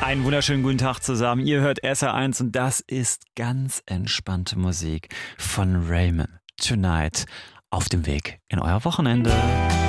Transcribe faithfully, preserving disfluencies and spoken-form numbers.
Einen wunderschönen guten Tag zusammen. Ihr hört S R eins und das ist ganz entspannte Musik von Raymond. Tonight auf dem Weg in euer Wochenende.